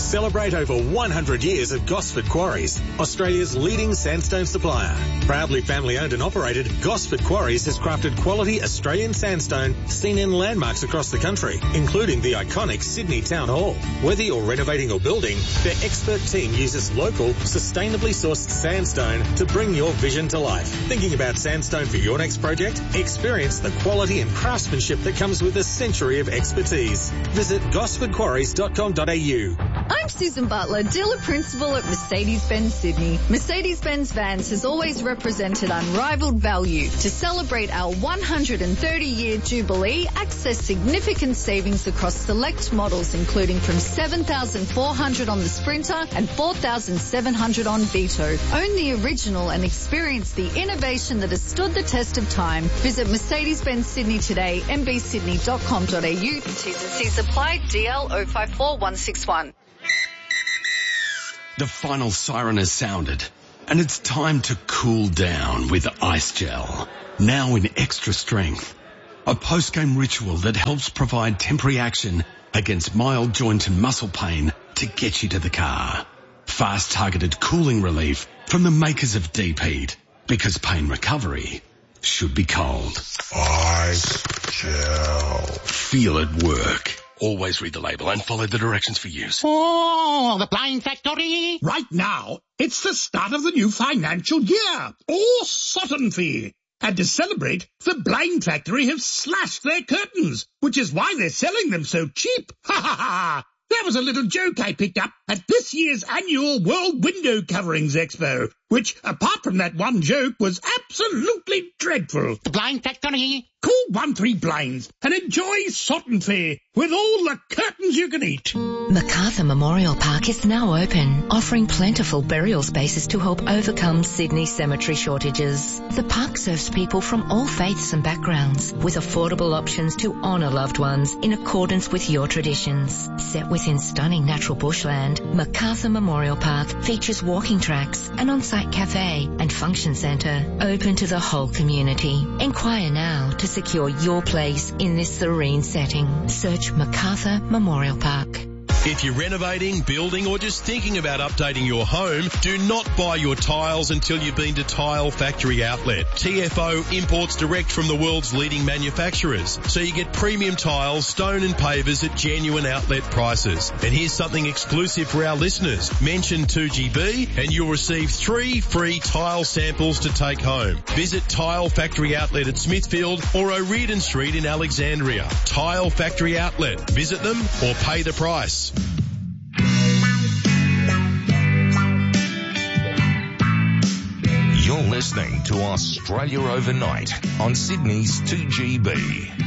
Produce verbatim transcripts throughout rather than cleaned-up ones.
Celebrate over one hundred years at Gosford Quarries, Australia's leading sandstone supplier. Proudly family owned and operated, Gosford Quarries has crafted quality Australian sandstone seen in landmarks across the country, including the iconic Sydney Town Hall. Whether you're renovating or building, their expert team uses local, sustainably sourced sandstone to bring your vision to life. Thinking about sandstone for your next project? Experience the quality and craftsmanship that comes with a century of expertise. Visit gosford quarries dot com dot a u. I'm Susan Butler, dealer principal at Mercedes-Benz Sydney. Mercedes-Benz Vans has always represented unrivaled value. To celebrate our one hundred thirty year jubilee, access significant savings across select models, including from seven thousand four hundred on the Sprinter and four thousand seven hundred on Vito. Own the original and experience the innovation that has stood the test of time. Visit Mercedes-Benz Sydney today, m b sydney dot com dot a u. T's and C's apply, D L zero five four one six one. The final siren has sounded, and it's time to cool down with Ice Gel. Now in extra strength. A post-game ritual that helps provide temporary action against mild joint and muscle pain to get you to the car. Fast targeted cooling relief from the makers of Deep Heat, because pain recovery should be cold. Ice Gel. Feel it work. Always read the label and follow the directions for use. Oh, the Blind Factory. Right now, it's the start of the new financial year. Oh, Sutton Fee. And to celebrate, the Blind Factory have slashed their curtains, which is why they're selling them so cheap. Ha ha ha! That was a little joke I picked up at this year's annual World Window Coverings Expo, which, apart from that one joke, was absolutely dreadful. The Blind Factory. Call one three blinds and enjoy Sutton Fair with all the curtains you can eat. Macarthur Memorial Park is now open, offering plentiful burial spaces to help overcome Sydney cemetery shortages. The park serves people from all faiths and backgrounds, with affordable options to honour loved ones in accordance with your traditions. Set within stunning natural bushland, Macarthur Memorial Park features walking tracks, an on-site cafe and function centre open to the whole community. Inquire now to secure your place in this serene setting. Search Macarthur Memorial Park. If you're renovating, building or just thinking about updating your home, do not buy your tiles until you've been to Tile Factory Outlet. T F O imports direct from the world's leading manufacturers, so you get premium tiles, stone and pavers at genuine outlet prices. And here's something exclusive for our listeners. Mention two G B and you'll receive three free tile samples to take home. Visit Tile Factory Outlet at Smithfield or O'Riordan Street in Alexandria. Tile Factory Outlet. Visit them or pay the price. You're listening to Australia Overnight on Sydney's two G B.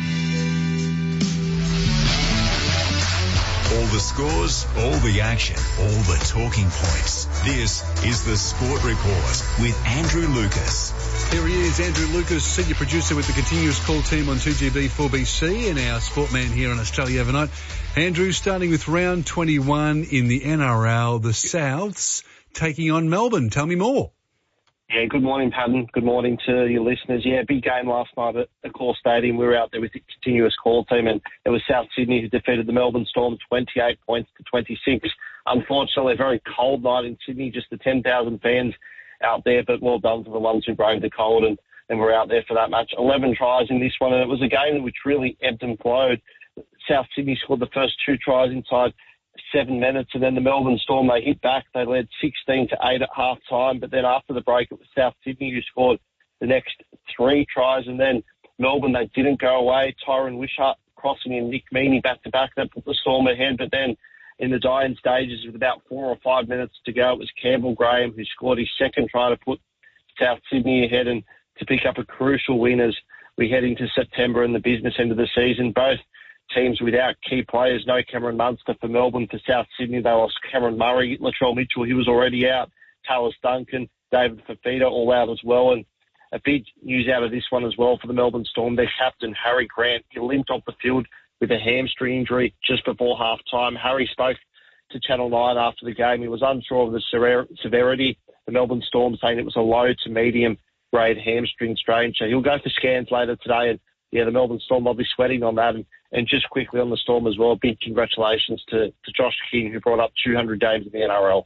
All the scores, all the action, all the talking points. This is the Sport Report with Andrew Lucas. Here he is, Andrew Lucas, senior producer with the Continuous Call team on two G B four B C and our sport man here on Australia Overnight. Andrew, starting with round twenty-one in the N R L, the Souths taking on Melbourne. Tell me more. Yeah, good morning, Patton. Good morning to your listeners. Yeah, big game last night at the Core Stadium. We were out there with the Continuous Call team, and it was South Sydney who defeated the Melbourne Storm twenty-eight points to twenty-six. Unfortunately, a very cold night in Sydney, just the ten thousand fans out there, but well done for the ones who braved the cold and, and were out there for that match. eleven tries in this one, and it was a game which really ebbed and flowed. South Sydney scored the first two tries inside seven minutes, and then the Melbourne Storm, they hit back. They led sixteen to eight at half time, but then after the break, it was South Sydney who scored the next three tries, and then Melbourne, they didn't go away. Tyron Wishart crossing in Nick Meaney back-to-back, that put the Storm ahead, but then in the dying stages with about four or five minutes to go, it was Campbell Graham who scored his second try to put South Sydney ahead and to pick up a crucial win as we head into September and the business end of the season. Both teams without key players, no Cameron Munster for Melbourne. For South Sydney, they lost Cameron Murray, Latrell Mitchell, he was already out, Talis Duncan, David Fafita all out as well. And a big news out of this one as well for the Melbourne Storm, their captain, Harry Grant, he limped off the field with a hamstring injury just before half-time. Harry spoke to Channel nine after the game. He was unsure of the severity. The Melbourne Storm saying it was a low to medium grade hamstring strain. So he'll go for scans later today and yeah, the Melbourne Storm, they'll be sweating on that. And, and just quickly on the Storm as well, big congratulations to, to Josh King, who brought up two hundred games in the N R L.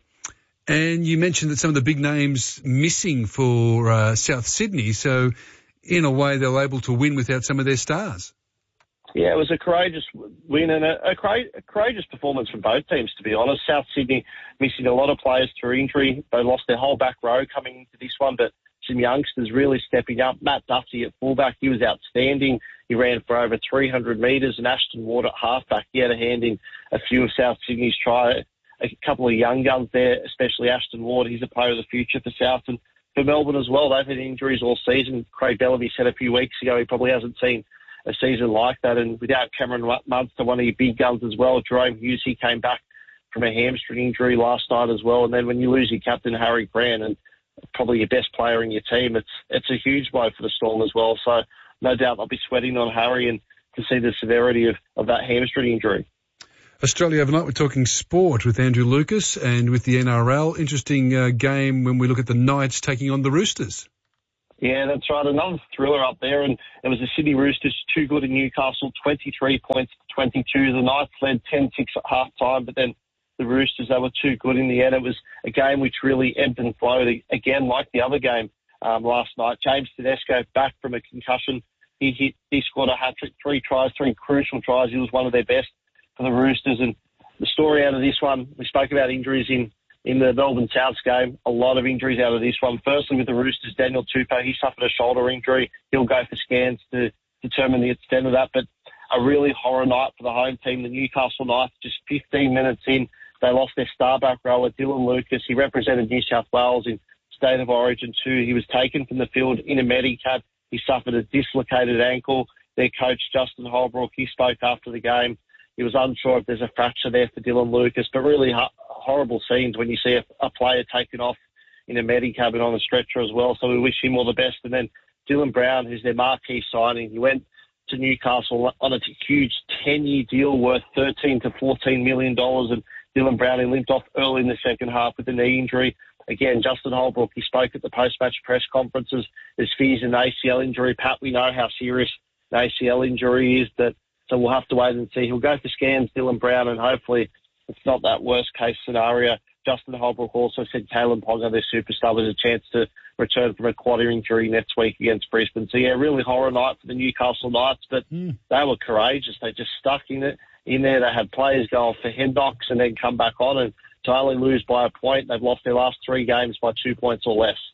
And you mentioned that some of the big names missing for uh, South Sydney, so in a way they were able to win without some of their stars. Yeah, it was a courageous win and a, a, cra- a courageous performance from both teams, to be honest. South Sydney missing a lot of players through injury. They lost their whole back row coming into this one, but some youngsters really stepping up. Matt Duffy at fullback, he was outstanding. He ran for over three hundred metres, and Ashton Ward at halfback, he had a hand in a few of South Sydney's try. A couple of young guns there, especially Ashton Ward. He's a player of the future for South. And for Melbourne as well, they've had injuries all season. Craig Bellamy said a few weeks ago he probably hasn't seen a season like that. And without Cameron Munster, one of your big guns as well, Jerome Hughes, he came back from a hamstring injury last night as well. And then when you lose your captain, Harry Grant, and probably your best player in your team, it's it's a huge blow for the Storm as well. So no doubt they'll be sweating on Harry and to see the severity of, of that hamstring injury. Australia Overnight, we're talking sport with Andrew Lucas and with the N R L. Interesting uh, game when we look at the Knights taking on the Roosters. Yeah, that's right. Another thriller up there, and it was the Sydney Roosters, too good in Newcastle, twenty-three points to twenty-two. The Knights led ten six at half-time, but then the Roosters, they were too good in the end. It was a game which really ebbed and flowed, again, like the other game um, last night. James Tedesco, back from a concussion. He hit, he scored a hat-trick, three tries, three crucial tries. He was one of their best for the Roosters. And the story out of this one, we spoke about injuries in, in the Melbourne Souths game, a lot of injuries out of this one. Firstly, with the Roosters, Daniel Tupou, he suffered a shoulder injury. He'll go for scans to determine the extent of that. But a really horror night for the home team, the Newcastle Knights, just fifteen minutes in, they lost their star back rower, Dylan Lucas. He represented New South Wales in State of Origin too. He was taken from the field in a Medicab. He suffered a dislocated ankle. Their coach, Justin Holbrook, he spoke after the game. He was unsure if there's a fracture there for Dylan Lucas, but really ho- horrible scenes when you see a, a player taken off in a Medicab and on a stretcher as well. So we wish him all the best. And then Dylan Brown, who's their marquee signing, he went to Newcastle on a huge ten-year deal worth thirteen to fourteen million dollars. And Dylan Brown, he limped off early in the second half with a knee injury. Again, Justin Holbrook, he spoke at the post-match press conferences. There's fears an A C L injury. Pat, we know how serious an A C L injury is, that so we'll have to wait and see. He'll go for scans, Dylan Brown, and hopefully it's not that worst-case scenario. Justin Holbrook also said Kalen Ponga, their superstar, has a chance to return from a quad injury next week against Brisbane. So, yeah, really horror night for the Newcastle Knights, but mm. they were courageous. They just stuck in it. In there, they had players go off for head knocks and then come back on, and to only lose by a point, they've lost their last three games by two points or less.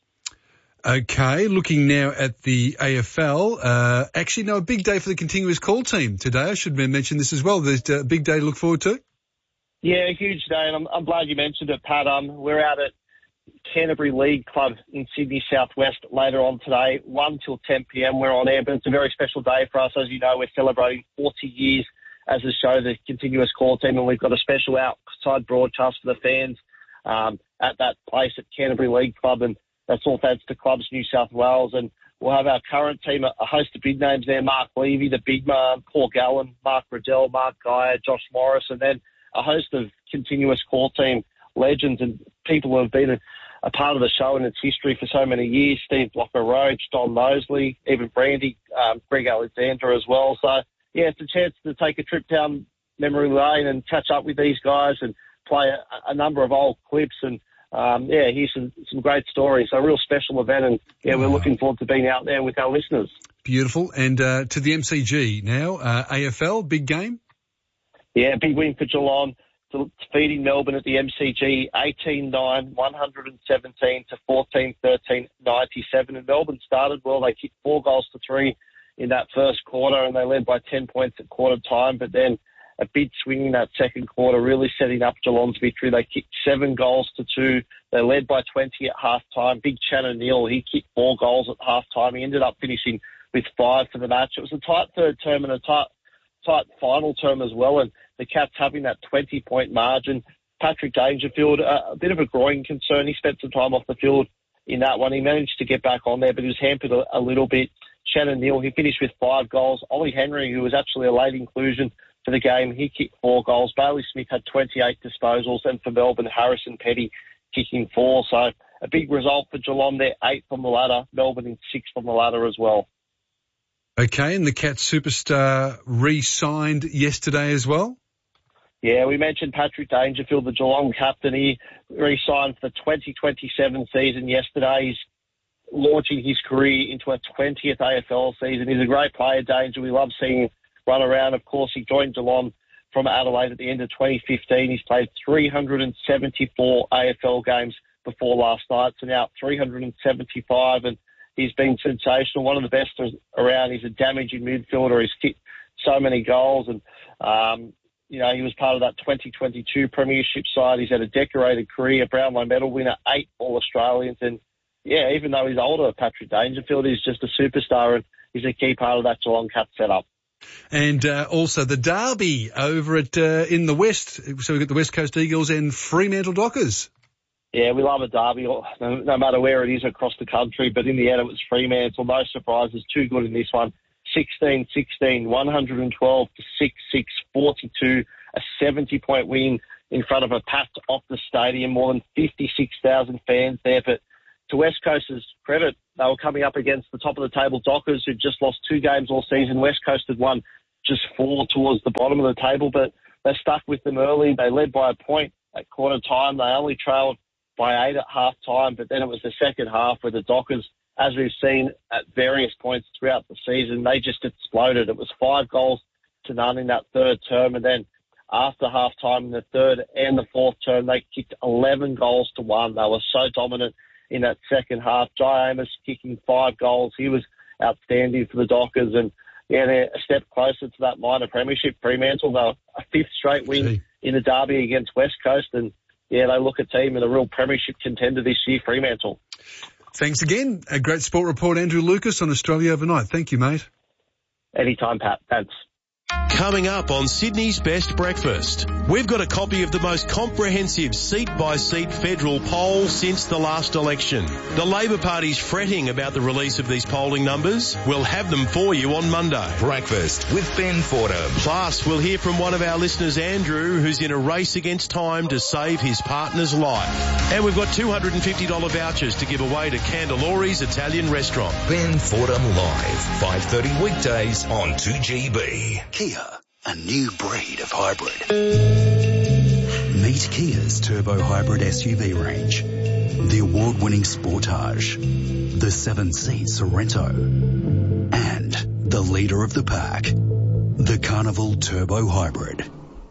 Okay, looking now at the A F L. Uh, actually, no, a big day for the continuous call team today. I should mention this as well. There's a big day to look forward to. Yeah, a huge day, and I'm, I'm glad you mentioned it, Pat. Um, we're out at Canterbury League Club in Sydney Southwest later on today, one till ten p.m. We're on air, but it's a very special day for us. As you know, we're celebrating forty years as a show, the continuous call team, and we've got a special outside broadcast for the fans um, at that place at Canterbury League Club, and that's all thanks to Clubs New South Wales. And we'll have our current team, a host of big names there, Mark Levy, the big man, Paul Gallen, Mark Riddell, Mark Geyer, Josh Morris, and then a host of continuous call team legends and people who have been a, a part of the show and its history for so many years. Steve Blocker-Roach, Don Mosley, even Brandy, um, Greg Alexander as well. So, yeah, it's a chance to take a trip down memory lane and catch up with these guys and play a, a number of old clips and, um, yeah, here's some, some great stories. So a real special event, and, yeah, we're looking forward to being out there with our listeners. Beautiful. And uh, to the M C G now, uh, A F L, big game? Yeah, big win for Geelong, defeating Melbourne at the M C G, eighteen nine, one seventeen to fourteen thirteen, ninety-seven. And Melbourne started well. They kicked four goals to three in that first quarter, and they led by ten points at quarter time. But then a big swing in that second quarter, really setting up Geelong's victory. They kicked seven goals to two. They led by twenty at half time. Big Shannon Neal, he kicked four goals at half time. He ended up finishing with five for the match. It was a tight third term and a tight, tight final term as well, and the Cats having that twenty-point margin. Patrick Dangerfield, a, a bit of a groin concern. He spent some time off the field in that one. He managed to get back on there, but he was hampered a, a little bit. Shannon Neal, he finished with five goals. Ollie Henry, who was actually a late inclusion for the game, he kicked four goals. Bailey Smith had twenty-eight disposals, and for Melbourne, Harrison Petty kicking four. So a big result for Geelong. They're eighth on the ladder. Melbourne in sixth on the ladder as well. Okay, and the Cats superstar re-signed yesterday as well? Yeah, we mentioned Patrick Dangerfield, the Geelong captain. He re-signed for the twenty twenty-seven season yesterday. He's launching his career into a twentieth A F L season. He's a great player, Danger. We love seeing him run around. Of course, he joined Geelong from Adelaide at the end of twenty fifteen. He's played three hundred seventy-four A F L games before last night, so now three hundred seventy-five, and he's been sensational. One of the best around. He's a damaging midfielder. He's kicked so many goals, and um, you know, he was part of that twenty twenty-two premiership side. He's had a decorated career, Brownlow medal winner, eight All-Australians, and yeah, even though he's older, Patrick Dangerfield is just a superstar, and he's a key part of that Geelong Cat setup. And uh, also the derby over at uh, in the West. So we've got the West Coast Eagles and Fremantle Dockers. Yeah, we love a derby, no, no matter where it is across the country. But in the end, it was Fremantle. No surprises, too good in this one. sixteen sixteen, one twelve to six six forty-two, a seventy-point win in front of a packed Optus Stadium, more than fifty-six thousand fans there. But to West Coast's credit, they were coming up against the top of the table Dockers, who'd just lost two games all season. West Coast had won just four towards the bottom of the table, but they stuck with them early. They led by a point at quarter time. They only trailed by eight at half time, but then it was the second half where the Dockers, as we've seen at various points throughout the season, they just exploded. It was five goals to none in that third term, and then after half time in the third and the fourth term, they kicked eleven goals to one. They were so dominant in that second half. Jai Amos kicking five goals. He was outstanding for the Dockers, and yeah, they're a step closer to that minor premiership. Fremantle, they were a fifth straight win Gee. in the derby against West Coast, and yeah, they look a team in a real premiership contender this year, Fremantle. Thanks again. A great sport report, Andrew Lucas on Australia Overnight. Thank you, mate. Anytime, Pat. Thanks. Coming up on Sydney's Best Breakfast, we've got a copy of the most comprehensive seat-by-seat federal poll since the last election. The Labor Party's fretting about the release of these polling numbers. We'll have them for you on Monday. Breakfast with Ben Fordham. Plus, we'll hear from one of our listeners, Andrew, who's in a race against time to save his partner's life. And we've got two hundred fifty dollars vouchers to give away to Candelori's Italian Restaurant. Ben Fordham Live, five thirty weekdays on two G B. Kia, a new breed of hybrid. Meet Kia's turbo hybrid S U V range. The award-winning Sportage, the seven-seat Sorento, and the leader of the pack, the Carnival Turbo Hybrid.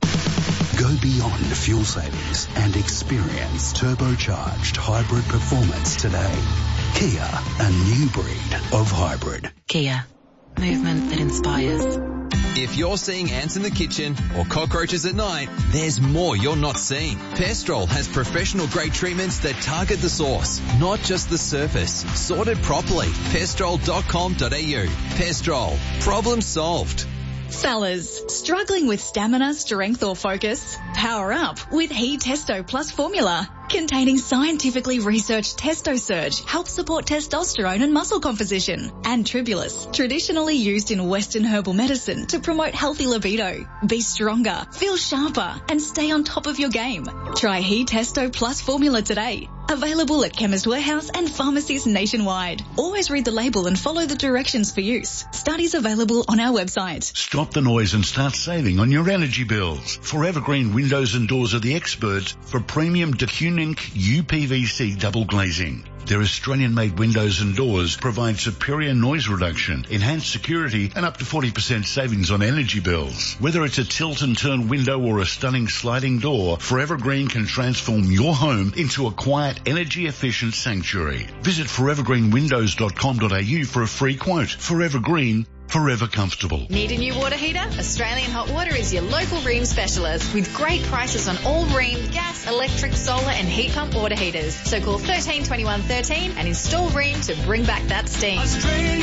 Go beyond fuel savings and experience turbocharged hybrid performance today. Kia, a new breed of hybrid. Kia, movement that inspires. If you're seeing ants in the kitchen or cockroaches at night, there's more you're not seeing. Pestrol has professional-grade treatments that target the source, not just the surface. Sorted properly. pestrol dot com dot a u. Pestrol. Problem solved. Fellas, struggling with stamina, strength or focus? Power up with He Testo Plus formula. Containing scientifically researched Testo Surge helps support testosterone and muscle composition. And Tribulus, traditionally used in Western herbal medicine to promote healthy libido. Be stronger, feel sharper, and stay on top of your game. Try He Testo Plus formula today. Available at Chemist Warehouse and pharmacies nationwide. Always read the label and follow the directions for use. Studies available on our website. Stop the noise and start saving on your energy bills. Forever Green Windows and Doors are the experts for premium Decunink U P V C double glazing. Their Australian-made windows and doors provide superior noise reduction, enhanced security, and up to forty percent savings on energy bills. Whether it's a tilt and turn window or a stunning sliding door, Forever Green can transform your home into a quiet, energy-efficient sanctuary. Visit forever green windows dot com dot a u for a free quote. Forever Green, forever comfortable. Need a new water heater? Australian Hot Water is your local Rheem specialist with great prices on all Rheem gas, electric, solar and heat pump water heaters. So call thirteen twenty-one thirteen and install Rheem to bring back that steam. Australian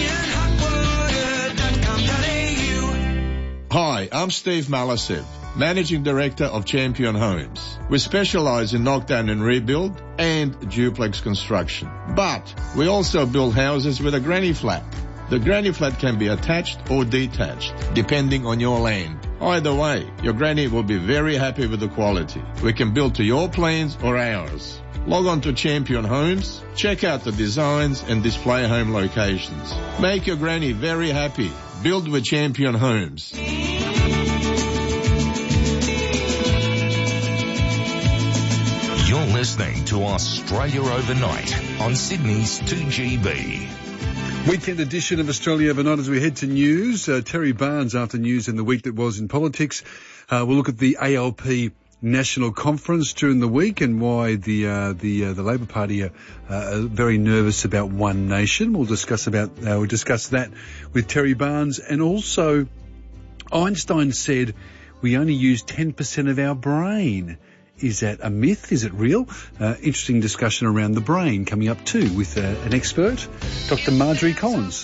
Hot Water dot com dot a u. Hi, I'm Steve Malisev, Managing Director of Champion Homes. We specialize in knockdown and rebuild and duplex construction. But we also build houses with a granny flat. The granny flat can be attached or detached, depending on your land. Either way, your granny will be very happy with the quality. We can build to your plans or ours. Log on to Champion Homes, check out the designs and display home locations. Make your granny very happy. Build with Champion Homes. You're listening to Australia Overnight on Sydney's two G B. Weekend edition of Australia Overnight as we head to news. Uh, Terry Barnes after news in the week that was in politics. Uh, we'll look at the A L P National Conference during the week and why the uh, the uh, the Labor Party are, uh, are very nervous about One Nation. We'll discuss about uh, we'll discuss that with Terry Barnes. And also, Einstein said we only use ten percent of our brain. Is that a myth? Is it real? Uh, interesting discussion around the brain coming up too with uh, an expert, Doctor Marjorie Collins.